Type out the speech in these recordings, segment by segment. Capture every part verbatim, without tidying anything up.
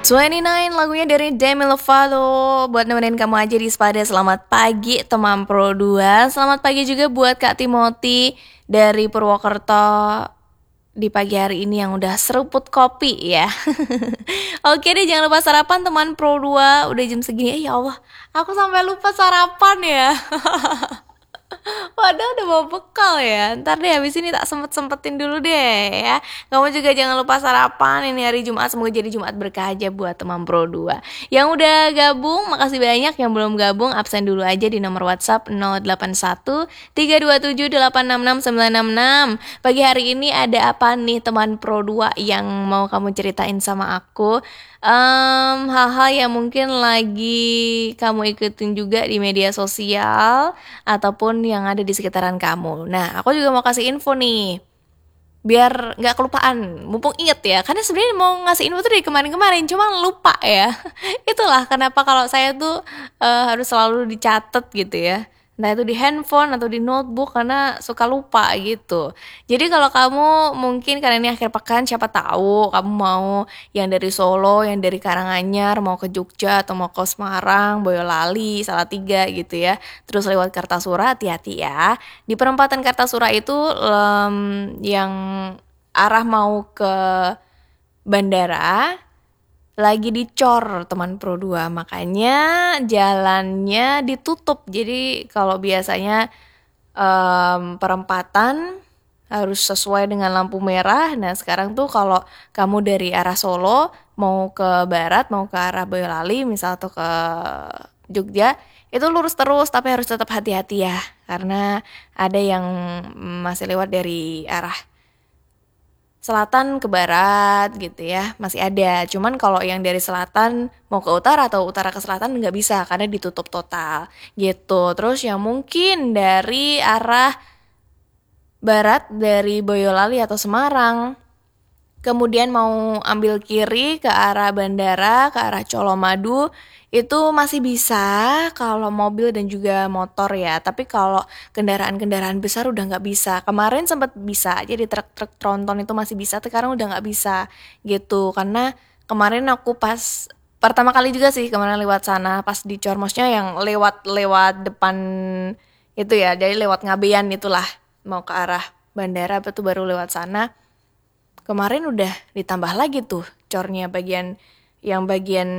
dua puluh sembilan lagunya dari Demi Lovato buat nemenin kamu aja di Spada. Selamat pagi teman Pro dua. Selamat pagi juga buat Kak Timothy dari Purwokerto di pagi hari ini yang udah seruput kopi ya. Oke deh, jangan lupa sarapan teman Pro dua. Udah jam segini, eh, ya Allah, aku sampai lupa sarapan ya. Waduh, udah bawa bekal ya. Ntar deh habis ini tak sempet-sempetin dulu deh ya. Kamu juga jangan lupa sarapan. Ini hari Jumat, semoga jadi Jumat berkah aja buat teman Pro dua. Yang udah gabung, makasih banyak. Yang belum gabung, absen dulu aja di nomor WhatsApp nol delapan satu tiga dua tujuh delapan enam enam sembilan enam enam. Pagi hari ini ada apa nih teman Pro dua yang mau kamu ceritain sama aku? Um, hal-hal yang mungkin lagi kamu ikutin juga di media sosial ataupun yang ada di sekitaran kamu. Nah, aku juga mau kasih info nih, biar nggak kelupaan, mumpung inget ya. Karena sebenarnya mau ngasih info tuh dari kemarin-kemarin, cuma lupa ya. Itulah kenapa kalau saya tuh uh, harus selalu dicatat gitu ya. Entah itu di handphone atau di notebook, karena suka lupa gitu. Jadi kalau kamu mungkin karena ini akhir pekan, siapa tahu kamu mau yang dari Solo, yang dari Karanganyar, mau ke Jogja atau mau ke Semarang, Boyolali, Salatiga gitu ya. Terus lewat Kartasura, hati-hati ya. Di perempatan Kartasura itu um, yang arah mau ke bandara lagi dicor teman Pro dua, makanya jalannya ditutup. Jadi kalau biasanya um, perempatan harus sesuai dengan lampu merah. Nah sekarang tuh kalau kamu dari arah Solo mau ke barat, mau ke arah Boyolali misal atau ke Jogja, itu lurus terus, tapi harus tetap hati-hati ya, karena ada yang masih lewat dari arah selatan ke barat gitu ya, masih ada. Cuman kalau yang dari selatan mau ke utara atau utara ke selatan nggak bisa karena ditutup total gitu. Terus yang mungkin dari arah barat, dari Boyolali atau Semarang, kemudian mau ambil kiri ke arah bandara, ke arah Colomadu, itu masih bisa kalau mobil dan juga motor ya. Tapi kalau kendaraan-kendaraan besar udah nggak bisa. Kemarin sempat bisa, jadi truk-truk tronton itu masih bisa, sekarang udah nggak bisa gitu. Karena kemarin aku pas pertama kali juga sih kemarin lewat sana, pas di Cormosnya yang lewat-lewat depan itu ya, jadi lewat Ngabean itulah, mau ke arah bandara betul baru lewat sana. Kemarin udah ditambah lagi tuh cornya, bagian yang bagian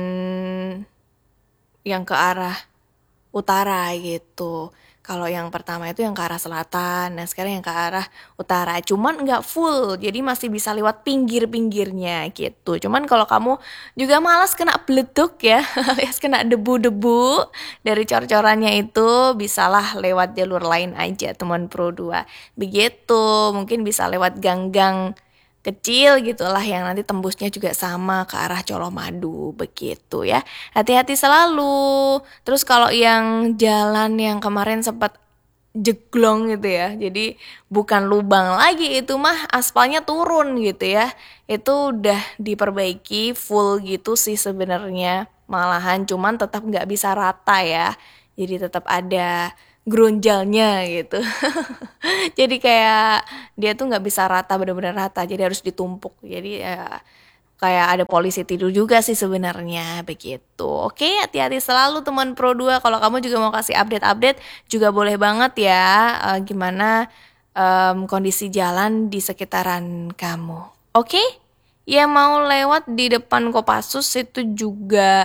yang ke arah utara gitu. Kalau yang pertama itu yang ke arah selatan, nah sekarang yang ke arah utara. Cuman nggak full, jadi masih bisa lewat pinggir-pinggirnya gitu. Cuman kalau kamu juga malas kena beleduk ya, alias kena debu-debu dari cor-corannya itu, bisalah lewat jalur lain aja teman Pro dua. Begitu, mungkin bisa lewat gang-gang kecil gitulah yang nanti tembusnya juga sama ke arah Colomadu begitu ya. Hati-hati selalu. Terus kalau yang jalan yang kemarin sempat jeglong gitu ya, jadi bukan lubang lagi, itu mah aspalnya turun gitu ya. Itu udah diperbaiki full gitu sih sebenarnya, malahan cuman tetap nggak bisa rata ya. Jadi tetap ada grunjalnya gitu. Jadi kayak dia tuh nggak bisa rata, benar-benar rata, jadi harus ditumpuk. Jadi ya kayak ada polisi tidur juga sih sebenarnya begitu. Oke, hati-hati selalu teman Pro dua. Kalau kamu juga mau kasih update-update juga boleh banget ya, uh, gimana um, kondisi jalan di sekitaran kamu. Oke? Ya mau lewat di depan Kopassus itu juga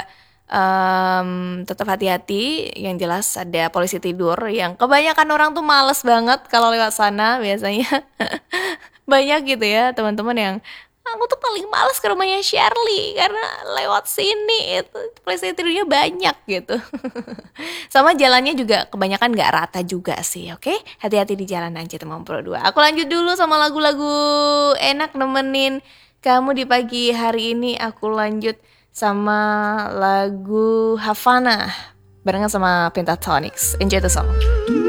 Um, tetap hati-hati. Yang jelas ada polisi tidur, yang kebanyakan orang tuh males banget kalau lewat sana biasanya. Banyak gitu ya teman-teman yang, aku tuh paling males ke rumahnya Shirley karena lewat sini itu polisi tidurnya banyak gitu. Sama jalannya juga kebanyakan gak rata juga sih. Oke, hati-hati di jalan aja teman Pro dua. Aku lanjut dulu sama lagu-lagu enak nemenin kamu di pagi hari ini. Aku lanjut sama lagu Havana barengan sama Pentatonix. Enjoy the song.